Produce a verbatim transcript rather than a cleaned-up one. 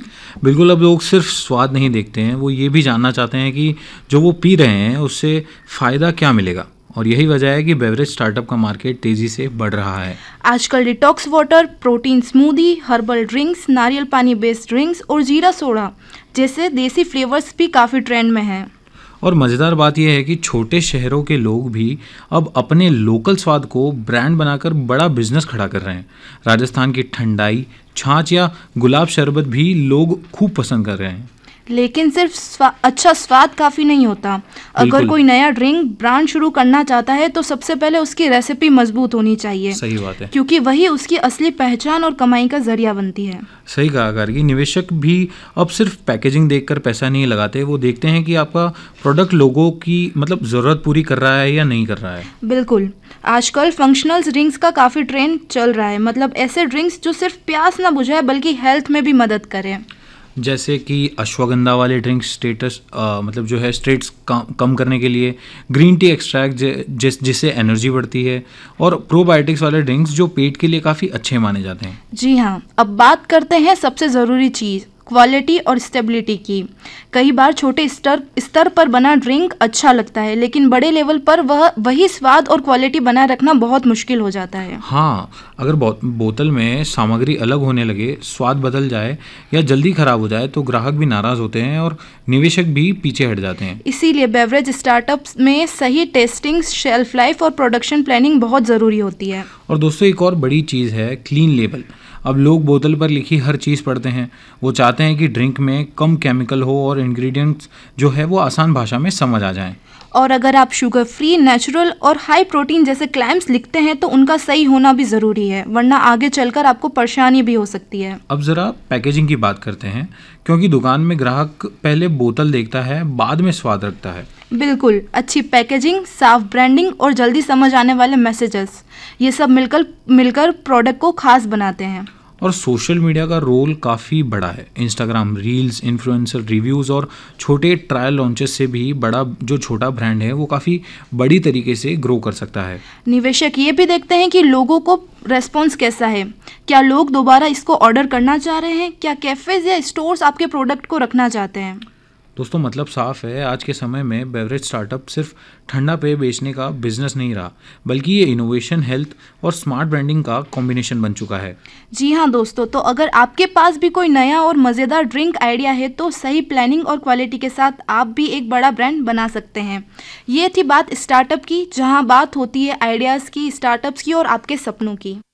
बिल्कुल, अब लोग सिर्फ स्वाद नहीं देखते हैं, वो ये भी जानना चाहते हैं कि जो वो पी रहे हैं उससे फ़ायदा क्या मिलेगा। और यही वजह है कि बेवरेज स्टार्टअप का मार्केट तेज़ी से बढ़ रहा है। आजकल detox water, protein smoothie, herbal drinks, नारियल पानी बेस्ड ड्रिंक्स और जीरा सोडा जैसे देसी फ्लेवर्स भी काफ़ी ट्रेंड में हैं। और मज़ेदार बात यह है कि छोटे शहरों के लोग भी अब अपने लोकल स्वाद को ब्रांड बनाकर बड़ा बिजनेस खड़ा कर रहे हैं। राजस्थान की ठंडाई, छाछ या गुलाब शरबत भी लोग खूब पसंद कर रहे हैं। लेकिन सिर्फ स्वा, अच्छा स्वाद काफ़ी नहीं होता। अगर बिल्कुल। कोई नया ड्रिंक ब्रांड शुरू करना चाहता है तो सबसे पहले उसकी रेसिपी मजबूत होनी चाहिए, सही बात है। क्योंकि वही उसकी असली पहचान और कमाई का जरिया बनती है। सही कहा गार्गी। निवेशक भी अब सिर्फ पैकेजिंग देखकर पैसा नहीं लगाते, वो देखते हैं कि आपका प्रोडक्ट लोगों की मतलब ज़रूरत पूरी कर रहा है या नहीं कर रहा है। बिल्कुल, आजकल फंक्शनल ड्रिंक्स का काफ़ी ट्रेंड चल रहा है, मतलब ऐसे ड्रिंक्स जो सिर्फ प्यास ना बुझाए बल्कि हेल्थ में भी मदद करें। जैसे कि अश्वगंधा वाले ड्रिंक्स स्टेटस अ, मतलब जो है स्ट्रेट्स कम कम करने के लिए, ग्रीन टी एक्सट्रैक्ट जिस जिससे एनर्जी बढ़ती है, और प्रोबायोटिक्स वाले ड्रिंक्स जो पेट के लिए काफ़ी अच्छे माने जाते हैं। जी हाँ, अब बात करते हैं सबसे ज़रूरी चीज़, क्वालिटी और स्टेबिलिटी की। कई बार छोटे स्तर स्तर पर बना ड्रिंक अच्छा लगता है, लेकिन बड़े लेवल पर वह वही स्वाद और क्वालिटी बनाए रखना बहुत मुश्किल हो जाता है। हाँ, अगर बो, बोतल में सामग्री अलग होने लगे, स्वाद बदल जाए या जल्दी खराब हो जाए तो ग्राहक भी नाराज़ होते हैं और निवेशक भी पीछे हट जाते हैं। इसीलिए बेवरेज स्टार्टअप्स में सही टेस्टिंग, शेल्फ लाइफ और प्रोडक्शन प्लानिंग बहुत ज़रूरी होती है। और दोस्तों, एक और बड़ी चीज़ है क्लीन लेबल। अब लोग बोतल पर लिखी हर चीज़ पढ़ते हैं। वो चाहते हैं कि ड्रिंक में कम केमिकल हो और इंग्रेडिएंट्स जो है वो आसान भाषा में समझ आ जाएं। और अगर आप शुगर फ्री, नेचुरल और हाई प्रोटीन जैसे क्लेम्स लिखते हैं तो उनका सही होना भी ज़रूरी है, वरना आगे चलकर आपको परेशानी भी हो सकती है। अब ज़रा पैकेजिंग की बात करते हैं, क्योंकि दुकान में ग्राहक पहले बोतल देखता है, बाद में स्वाद रखता है। बिल्कुल, अच्छी पैकेजिंग, साफ ब्रांडिंग और जल्दी समझ आने वाले मैसेजेस, ये सब मिलकर मिलकर प्रोडक्ट को खास बनाते हैं। और सोशल मीडिया का रोल काफ़ी बड़ा है। इंस्टाग्राम रील्स, इन्फ्लुएंसर रिव्यूज़ और छोटे ट्रायल लॉन्चेस से भी बड़ा जो छोटा ब्रांड है वो काफ़ी बड़ी तरीके से ग्रो कर सकता है। निवेशक ये भी देखते हैं कि लोगों को रेस्पॉन्स कैसा है, क्या लोग दोबारा इसको ऑर्डर करना चाह रहे हैं, क्या कैफ़ेज़ या स्टोर्स आपके प्रोडक्ट को रखना चाहते हैं। दोस्तों, मतलब साफ है, आज के समय में बेवरेज स्टार्टअप सिर्फ ठंडा पेय बेचने का बिजनेस नहीं रहा, बल्कि ये इनोवेशन, हेल्थ और स्मार्ट ब्रांडिंग का कॉम्बिनेशन बन चुका है। जी हाँ दोस्तों, तो अगर आपके पास भी कोई नया और मज़ेदार ड्रिंक आइडिया है तो सही प्लानिंग और क्वालिटी के साथ आप भी एक बड़ा ब्रांड बना सकते हैं। ये थी बात स्टार्टअप की, जहाँ बात होती है आइडियाज़ की, स्टार्टअप्स की और आपके सपनों की।